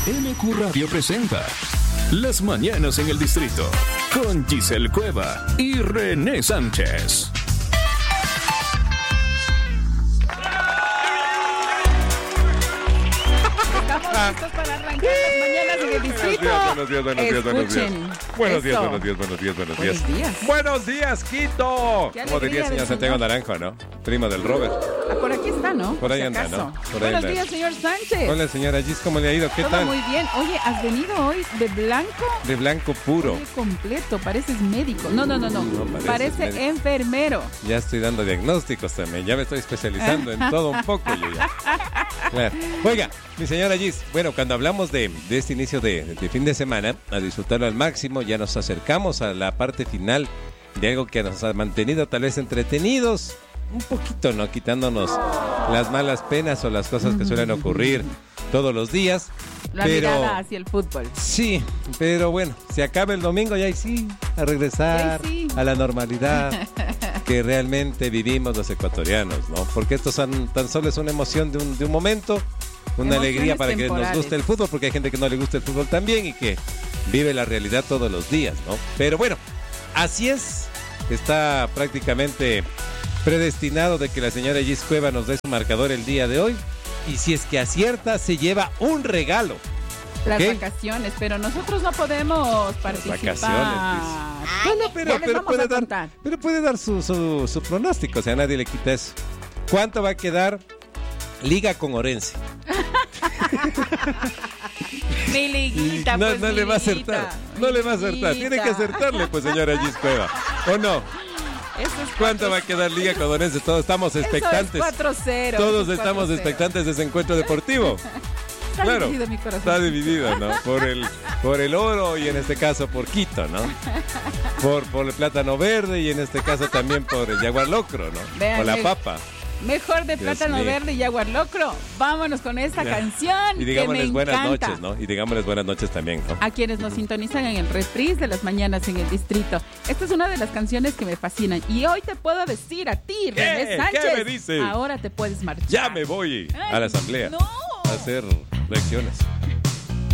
MQ Radio presenta Las Mañanas en el Distrito con Giselle Cueva y René Sánchez. Estamos listos para arrancar las mañanas en el distrito. Buenos días. Buenos días. Buenos días, Quito. Como diría el señor Santiago Naranjo, ¿no? Primo del Robert. Por aquí está, ¿no? Por ahí anda, ¿no? Buenos días, señor Sánchez. Hola, señora Gis, ¿cómo le ha ido? ¿Qué Todo tal? muy bien. Oye, ¿has venido hoy de blanco? De blanco puro. Oye, completo, pareces médico. No. Parece médico. Enfermero. Ya estoy dando diagnósticos también. Ya me estoy especializando en todo un poco yo ya. Claro. Oiga, mi señora Gis, bueno, cuando hablamos de este inicio de fin de semana, a disfrutarlo al máximo, ya nos acercamos a la parte final de algo que nos ha mantenido tal vez entretenidos, un poquito, ¿no? Quitándonos las malas penas o las cosas que suelen ocurrir todos los días. La mirada hacia el fútbol. Sí, pero bueno, se acaba el domingo y ahí sí, a regresar a la normalidad que realmente vivimos los ecuatorianos, ¿no? Porque esto tan solo es una emoción de un momento, una alegría para que nos guste el fútbol, porque hay gente que no le gusta el fútbol también y que vive la realidad todos los días, ¿no? Pero bueno, así es, está prácticamente predestinado de que la señora Gis Cueva nos dé su marcador el día de hoy. Y si es que acierta, se lleva un regalo. Las vacaciones, pero nosotros no podemos participar. Las vacaciones, pero puede dar su pronóstico, o sea, nadie le quita eso. ¿Cuánto va a quedar Liga con Orense? Mi liguita, no, pues no mi le va a liguita, acertar. No le va a acertar. Tiene que acertarle, pues, señora Gis Cueva. ¿O no? ¿Cuánto va a quedar Liga con Orense? Todos estamos expectantes. Eso es 4-0. Todos estamos expectantes de ese encuentro deportivo. Está dividido mi corazón. Está dividido, ¿no? Por el oro y en este caso por Quito, ¿no? Por el plátano verde y en este caso también por el jaguar locro, ¿no? Vean, por la papa. Mejor de plátano verde y jaguar locro. Vámonos con esta canción. Y digámosles que me buenas encanta. noches, ¿no? Y digámosles buenas noches también, ¿no? A quienes nos sintonizan en el reprise de las mañanas en el distrito. Esta es una de las canciones que me fascinan. Y hoy te puedo decir a ti, René Sánchez. ¿Qué me dices? Ahora te puedes marchar. Ya me voy a la asamblea. No. A hacer lecciones.